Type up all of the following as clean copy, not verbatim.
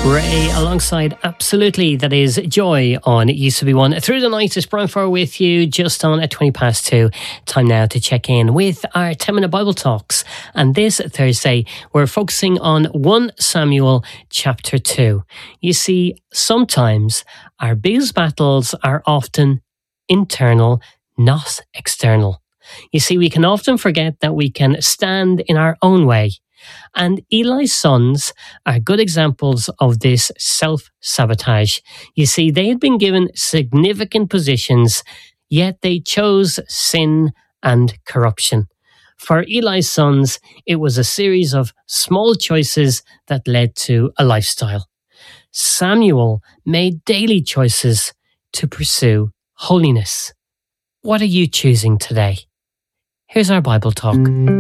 Ray alongside Absolutely, that is Joy on UCB1. Through the night, it's Brian Farr with you just on at 2. Time now to check in with our 10-minute Bible Talks. And this Thursday, we're focusing on 1 Samuel chapter 2. You see, sometimes our biggest battles are often internal, not external. You see, we can often forget that we can stand in our own way. And Eli's sons are good examples of this self-sabotage. You see, they had been given significant positions, yet they chose sin and corruption. For Eli's sons, it was a series of small choices that led to a lifestyle. Samuel made daily choices to pursue holiness. What are you choosing today? Here's our Bible talk.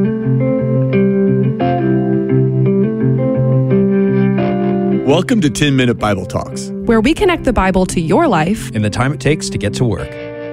Welcome to 10-Minute Bible Talks, where we connect the Bible to your life in the time it takes to get to work.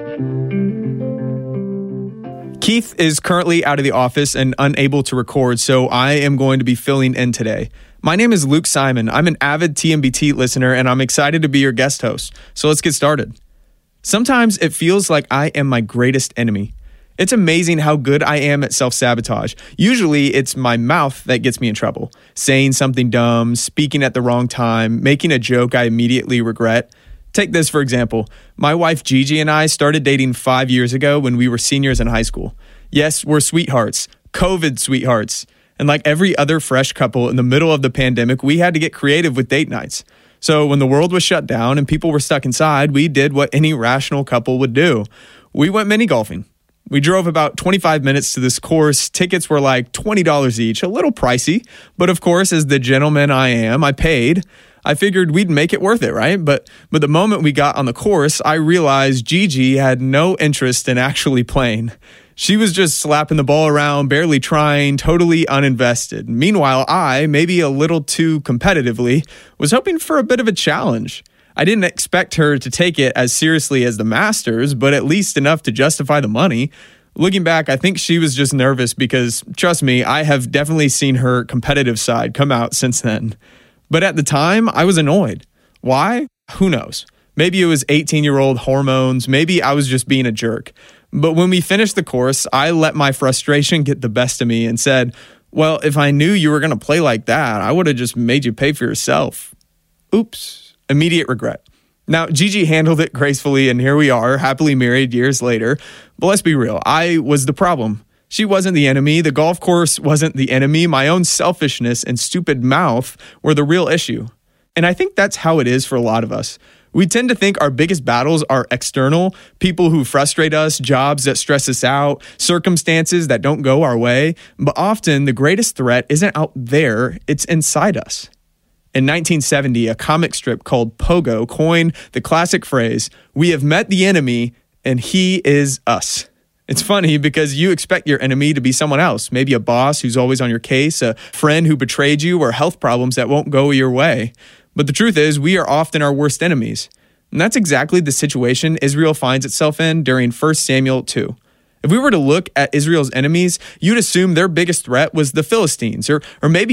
Keith is currently out of the office and unable to record, so I am going to be filling in today. My name is Luke Simon. I'm an avid TMBT listener, and I'm excited to be your guest host. So let's get started. Sometimes it feels like I am my greatest enemy. It's amazing how good I am at self-sabotage. Usually, it's my mouth that gets me in trouble. Saying something dumb, speaking at the wrong time, making a joke I immediately regret. Take this, for example. My wife Gigi and I started dating 5 years ago when we were seniors in high school. Yes, we're sweethearts. COVID sweethearts. And like every other fresh couple in the middle of the pandemic, we had to get creative with date nights. So when the world was shut down and people were stuck inside, we did what any rational couple would do. We went mini golfing. We drove about 25 minutes to this course. Tickets were like $20 each, a little pricey. But of course, as the gentleman I am, I paid. I figured we'd make it worth it, right? But the moment we got on the course, I realized Gigi had no interest in actually playing. She was just slapping the ball around, barely trying, totally uninvested. Meanwhile, I, maybe a little too competitively, was hoping for a bit of a challenge. I didn't expect her to take it as seriously as the Masters, but at least enough to justify the money. Looking back, I think she was just nervous because, trust me, I have definitely seen her competitive side come out since then. But at the time, I was annoyed. Why? Who knows? Maybe it was 18-year-old hormones. Maybe I was just being a jerk. But when we finished the course, I let my frustration get the best of me and said, well, if I knew you were going to play like that, I would have just made you pay for yourself. Oops. Immediate regret. Now, Gigi handled it gracefully, and here we are, happily married years later. But let's be real, I was the problem. She wasn't the enemy. The golf course wasn't the enemy. My own selfishness and stupid mouth were the real issue. And I think that's how it is for a lot of us. We tend to think our biggest battles are external, people who frustrate us, jobs that stress us out, circumstances that don't go our way. But often, the greatest threat isn't out there, it's inside us. In 1970, a comic strip called Pogo coined the classic phrase, "We have met the enemy, and he is us." It's funny because you expect your enemy to be someone else, maybe a boss who's always on your case, a friend who betrayed you, or health problems that won't go your way. But the truth is, we are often our worst enemies. And that's exactly the situation Israel finds itself in during 1 Samuel 2. If we were to look at Israel's enemies, you'd assume their biggest threat was the Philistines, or maybe